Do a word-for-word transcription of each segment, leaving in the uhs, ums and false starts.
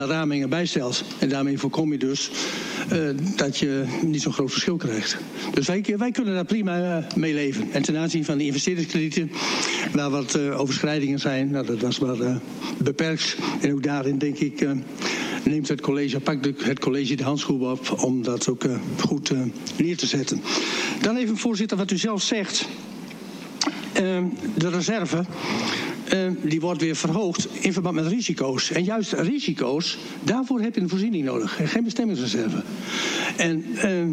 ramingen bijstelt. En daarmee voorkom je dus uh, dat je niet zo'n groot verschil krijgt. Dus wij, wij kunnen daar prima uh, mee leven. En ten aanzien van de investeringskredieten, waar wat uh, overschrijdingen zijn, nou, dat was maar uh, beperkt. En ook daarin denk ik, uh, neemt het college, pakt het college de handschoen op om dat ook uh, goed uh, neer te zetten. Dan even, voorzitter, wat u zelf zegt. Uh, de reserve. Uh, die wordt weer verhoogd in verband met risico's. En juist risico's, daarvoor heb je een voorziening nodig. Geen bestemmingsreserve. En uh,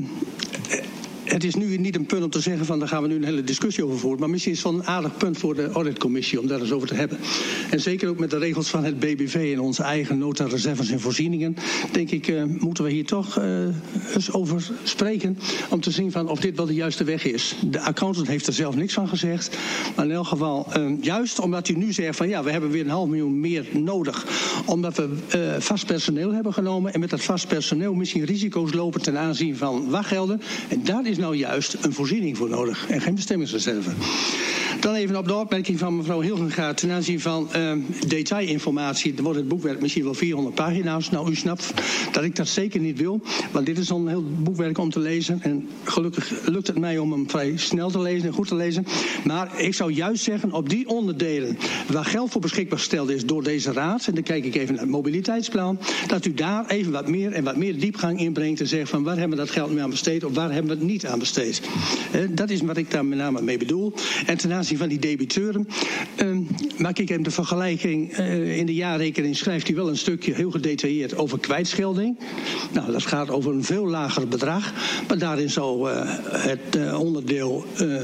het is nu niet een punt om te zeggen van daar gaan we nu een hele discussie over voeren. Maar misschien is het wel een aardig punt voor de auditcommissie om daar eens over te hebben. En zeker ook met de regels van het B B V en onze eigen nota, reserves en voorzieningen. Denk ik, uh, moeten we hier toch uh, eens over spreken. Om te zien van of dit wel de juiste weg is. De accountant heeft er zelf niks van gezegd. Maar in elk geval, uh, juist omdat u nu zegt van ja, we hebben weer een half miljoen meer nodig. Omdat we uh, vast personeel hebben genomen. En met dat vast personeel misschien risico's lopen ten aanzien van wachtgelden. En daar is nou juist een voorziening voor nodig en geen bestemmingsreserve. Dan even op de opmerking van mevrouw Hilgenga ten aanzien van uh, detailinformatie. Er wordt het boekwerk misschien wel vierhonderd pagina's. Nou, u snapt dat ik dat zeker niet wil. Want dit is al een heel boekwerk om te lezen. En gelukkig lukt het mij om hem vrij snel te lezen en goed te lezen. Maar ik zou juist zeggen, op die onderdelen waar geld voor beschikbaar gesteld is door deze raad, en dan kijk ik even naar het mobiliteitsplan, dat u daar even wat meer en wat meer diepgang inbrengt en zegt van waar hebben we dat geld nu aan besteed of waar hebben we het niet aan besteed. Uh, dat is wat ik daar met name mee bedoel. En ten aanzien van die debiteuren uh, maak ik hem de vergelijking. Uh, in de jaarrekening schrijft hij wel een stukje heel gedetailleerd over kwijtschelding. Nou, dat gaat over een veel lager bedrag. Maar daarin zou uh, het uh, onderdeel Uh,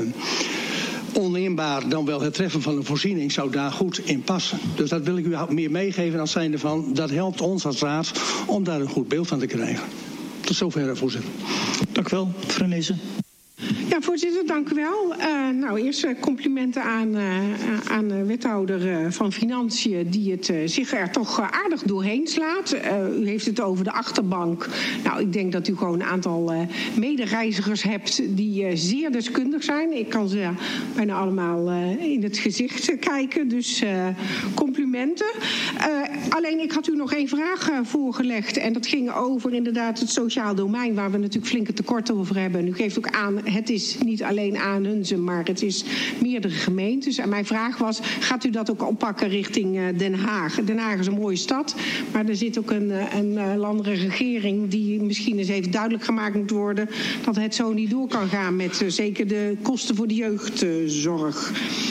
oninbaar dan wel het treffen van een voorziening zou daar goed in passen. Dus dat wil ik u meer meegeven als zijnde van dat helpt ons als raad om daar een goed beeld van te krijgen. Tot zover, voorzitter. Dank u wel, mevrouw Lezen. Ja, voorzitter, dank u wel. Uh, nou, eerst uh, complimenten aan, uh, aan de wethouder uh, van Financiën die het uh, zich er toch uh, aardig doorheen slaat. Uh, u heeft het over de achterbank. Nou, ik denk dat u gewoon een aantal uh, medereizigers hebt die uh, zeer deskundig zijn. Ik kan ze uh, bijna allemaal uh, in het gezicht uh, kijken, dus uh, complimenten. Uh, alleen, ik had u nog één vraag uh, voorgelegd en dat ging over inderdaad het sociaal domein waar we natuurlijk flinke tekorten over hebben. En u geeft ook aan, het is niet alleen aan Hunze, maar het is meerdere gemeentes. En mijn vraag was, gaat u dat ook oppakken richting Den Haag? Den Haag is een mooie stad, maar er zit ook een, een landelijke regering die misschien eens even duidelijk gemaakt moet worden dat het zo niet door kan gaan met uh, zeker de kosten voor de jeugdzorg.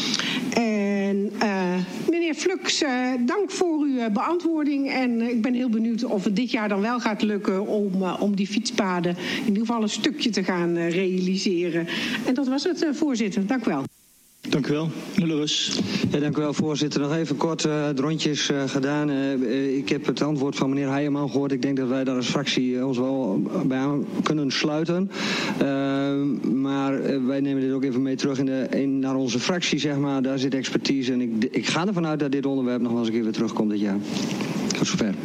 En uh, meneer Flux, uh, dank voor uw uh, beantwoording. En uh, ik ben heel benieuwd of het dit jaar dan wel gaat lukken om, uh, om die fietspaden in ieder geval een stukje te gaan uh, realiseren. En dat was het, uh, voorzitter. Dank u wel. Dank u wel. Meneer Lewis. Ja, dank u wel, voorzitter. Nog even kort uh, de rondjes uh, gedaan. Uh, ik heb het antwoord van meneer Heijerman gehoord. Ik denk dat wij daar als fractie uh, ons wel bij aan kunnen sluiten. Uh, maar uh, wij nemen dit ook even mee terug in de, in, naar onze fractie, zeg maar. Daar zit expertise. En ik, ik ga ervan uit dat dit onderwerp nog wel eens een keer weer terugkomt dit jaar. Tot zover.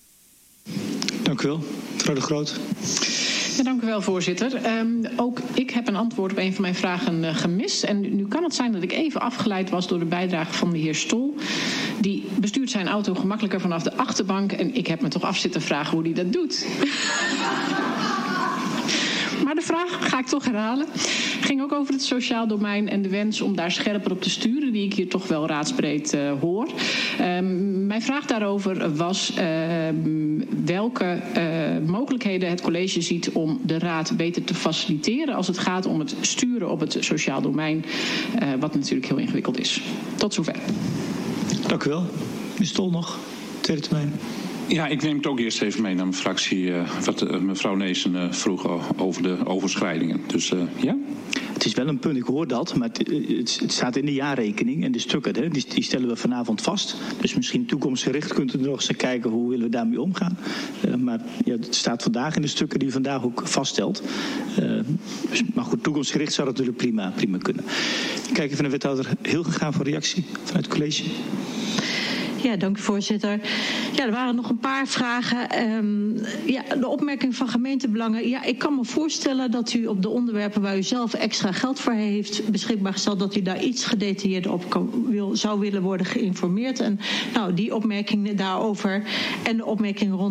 Dank u wel. Mevrouw De Groot. Ja, dank u wel, voorzitter. Um, ook ik heb een antwoord op een van mijn vragen uh, gemist. En nu kan het zijn dat ik even afgeleid was door de bijdrage van de heer Stol. Die bestuurt zijn auto gemakkelijker vanaf de achterbank. En ik heb me toch af zitten vragen hoe hij dat doet. Maar de vraag ga ik toch herhalen. Ging ook over het sociaal domein en de wens om daar scherper op te sturen, die ik hier toch wel raadsbreed uh, hoor. Um, mijn vraag daarover was uh, welke uh, mogelijkheden het college ziet om de raad beter te faciliteren als het gaat om het sturen op het sociaal domein, uh, wat natuurlijk heel ingewikkeld is. Tot zover. Dank u wel. Meneer Stol nog, tweede termijn. Ja, ik neem het ook eerst even mee naar mijn fractie, uh, wat uh, mevrouw Neesen uh, vroeg over de overschrijdingen. Dus uh, ja. Het is wel een punt, ik hoor dat, maar het, het, het staat in de jaarrekening en de stukken, hè, die, die stellen we vanavond vast. Dus misschien toekomstgericht kunt u nog eens kijken hoe willen we daarmee omgaan. Uh, maar ja, het staat vandaag in de stukken die u vandaag ook vaststelt. Uh, dus, maar goed, toekomstgericht zou dat natuurlijk prima, prima kunnen. Ik kijk even naar de wethouder Hilgenga voor reactie vanuit het college. Ja, dank u, voorzitter. Ja, er waren nog een paar vragen. Um, ja, de opmerking van gemeentebelangen. Ja, ik kan me voorstellen dat u op de onderwerpen waar u zelf extra geld voor heeft beschikbaar gesteld, dat u daar iets gedetailleerder op kan, wil, zou willen worden geïnformeerd. En nou, die opmerking daarover en de opmerking rond